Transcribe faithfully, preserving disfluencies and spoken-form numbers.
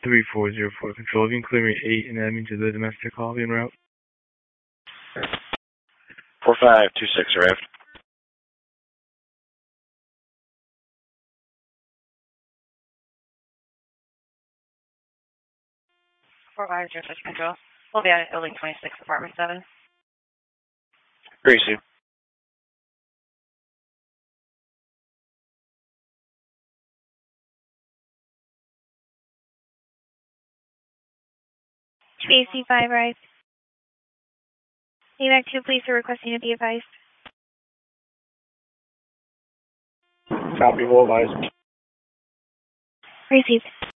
three four zero four Control. You can clear me eight and add me to the domestic hobby en route. four five two six arrived. four five zero six Control. We'll be at building twenty-six, apartment seven. Gracie. A C five, right? A V A C two, police are requesting to be advised. Copy, hold eyes. Received.